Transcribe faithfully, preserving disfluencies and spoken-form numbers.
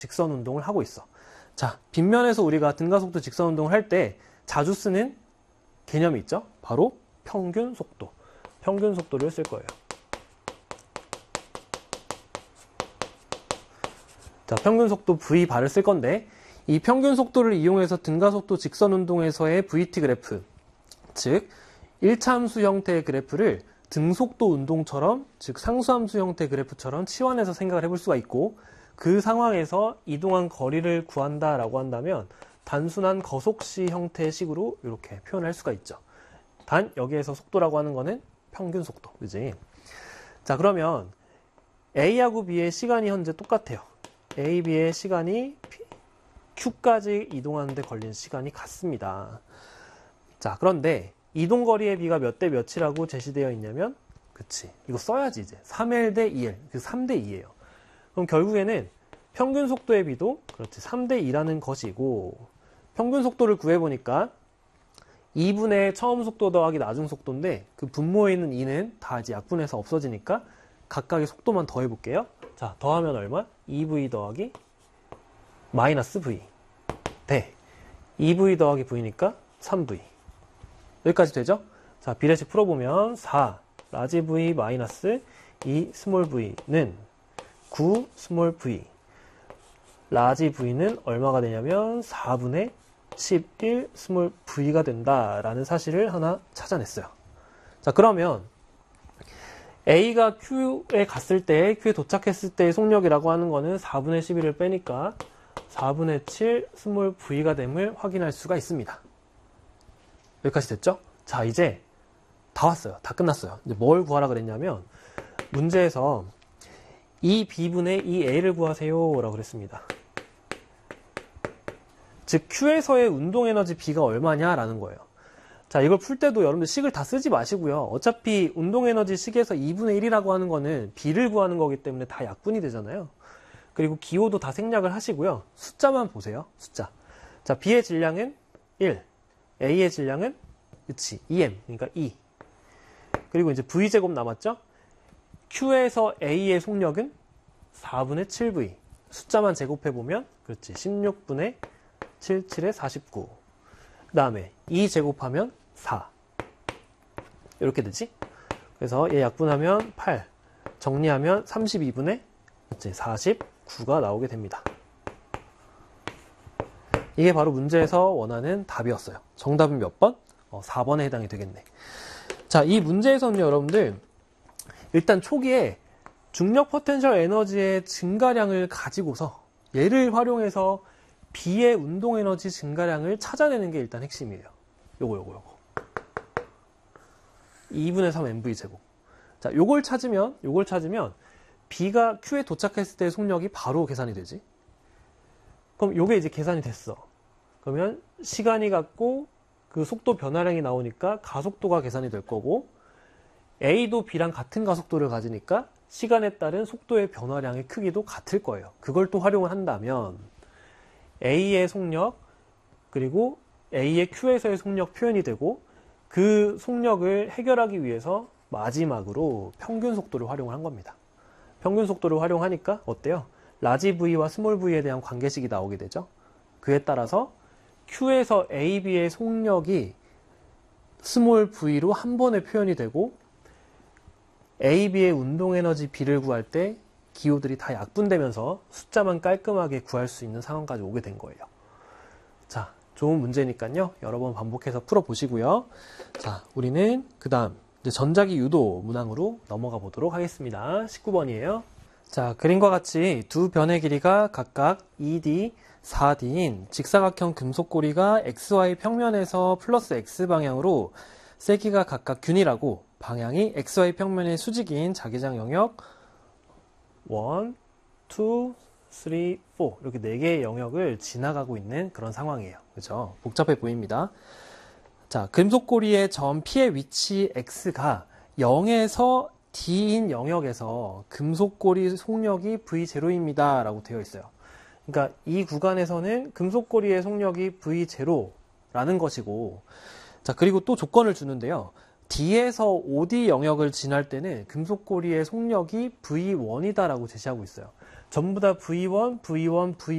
직선 운동을 하고 있어. 자, 빗면에서 우리가 등가속도 직선 운동을 할 때 자주 쓰는 개념이 있죠? 바로 평균 속도. 평균 속도를 쓸 거예요. 자, 평균 속도 브이바를 쓸 건데, 이 평균 속도를 이용해서 등가속도 직선 운동에서의 브이티 그래프, 즉 일차함수 형태의 그래프를 등속도 운동처럼, 즉 상수함수 형태 그래프처럼 치환해서 생각을 해볼 수가 있고, 그 상황에서 이동한 거리를 구한다라고 한다면 단순한 거속시 형태의 식으로 이렇게 표현할 수가 있죠. 단 여기에서 속도라고 하는 거는 평균 속도, 그지? 자, 그러면 A하고 B의 시간이 현재 똑같아요. A, B의 시간이 Q까지 이동하는데 걸린 시간이 같습니다. 자, 그런데 이동거리의 B가 몇 대 몇이라고 제시되어 있냐면, 그치, 이거 써야지 이제. 삼 엘 대 이 엘, 그 삼 대 이예요. 그럼 결국에는 평균 속도의 B도 그렇지 삼 대 이라는 것이고, 평균 속도를 구해보니까 이분의 처음 속도 더하기 나중 속도인데 그 분모에 있는 이는 다 이제 약분해서 없어지니까 각각의 속도만 더해볼게요. 자, 더하면 얼마? 이 브이 더하기 마이너스 V 대 이 브이 더하기 V니까 삼 브이. 여기까지 되죠? 자, 비례식 풀어보면 사 라지 V 마이너스 이 스몰 V는 구 스몰 V, 라지 V는 얼마가 되냐면 사분의 십일 스몰 V가 된다라는 사실을 하나 찾아냈어요. 자, 그러면 A가 Q에 갔을 때, Q에 도착했을 때의 속력이라고 하는 거는 사분의 십일을 빼니까 사분의 칠 스몰 V가 됨을 확인할 수가 있습니다. 여기까지 됐죠? 자, 이제 다 왔어요. 다 끝났어요. 이제 뭘 구하라 그랬냐면, 문제에서 이 B분의 이 A를 구하세요 라고 그랬습니다. 즉 Q에서의 운동에너지 B가 얼마냐라는 거예요. 자, 이걸 풀 때도 여러분들 식을 다 쓰지 마시고요. 어차피 운동에너지 식에서 이분의 일이라고 하는 거는 B를 구하는 거기 때문에 다 약분이 되잖아요. 그리고 기호도 다 생략을 하시고요. 숫자만 보세요. 숫자. 자, B의 질량은 일, A의 질량은 그치 이 엠, 그러니까 이. 그리고 이제 V제곱 남았죠? Q에서 A의 속력은 사분의 칠 브이. 숫자만 제곱해보면, 그렇지, 십육분의 칠십칠에 사십구. 그 다음에 이 제곱하면 사. 이렇게 되지? 그래서 얘 약분하면 팔. 정리하면 삼십이분의 사십구가 나오게 됩니다. 이게 바로 문제에서 원하는 답이었어요. 정답은 몇 번? 어, 사 번에 해당이 되겠네. 자, 이 문제에서는 여러분들 일단 초기에 중력 포텐셜 에너지의 증가량을 가지고서 얘를 활용해서 B의 운동 에너지 증가량을 찾아내는 게 일단 핵심이에요. 요거 요거 요거. 이분의 삼 엠브이 제곱. 자, 요걸 찾으면 요걸 찾으면 B가 Q에 도착했을 때의 속력이 바로 계산이 되지. 그럼 요게 이제 계산이 됐어. 그러면 시간이 같고 그 속도 변화량이 나오니까 가속도가 계산이 될 거고, A도 B랑 같은 가속도를 가지니까 시간에 따른 속도의 변화량의 크기도 같을 거예요. 그걸 또 활용을 한다면 A의 속력, 그리고 A의 Q에서의 속력 표현이 되고, 그 속력을 해결하기 위해서 마지막으로 평균 속도를 활용을 한 겁니다. 평균 속도를 활용하니까 어때요? 라지 V와 스몰 V에 대한 관계식이 나오게 되죠. 그에 따라서 Q에서 A, B의 속력이 스몰 V로 한 번에 표현이 되고, A, B의 운동에너지 B를 구할 때 기호들이 다 약분되면서 숫자만 깔끔하게 구할 수 있는 상황까지 오게 된 거예요. 자, 좋은 문제니까요. 여러 번 반복해서 풀어보시고요. 자, 우리는 그 다음 전자기 유도 문항으로 넘어가 보도록 하겠습니다. 십구 번이에요. 자, 그림과 같이 두 변의 길이가 각각 이 디, 사 디인 직사각형 금속고리가 엑스 와이 평면에서 플러스 X 방향으로 세기가 각각 균일하고 방향이 엑스 와이 평면의 수직인 자기장 영역 일, 이, 삼, 사 이렇게 네 개의 영역을 지나가고 있는 그런 상황이에요. 그죠? 복잡해 보입니다. 자, 금속고리의 점 P의 위치 X가 영에서 D인 영역에서 금속고리 속력이 브이 제로입니다 라고 되어 있어요. 그러니까 이 구간에서는 금속고리의 속력이 브이 제로라는 것이고, 자, 그리고 또 조건을 주는데요. D에서 오 디 영역을 지날 때는 금속고리의 속력이 브이 원이다 라고 제시하고 있어요. 전부 다 브이 원, 브이 원, 브이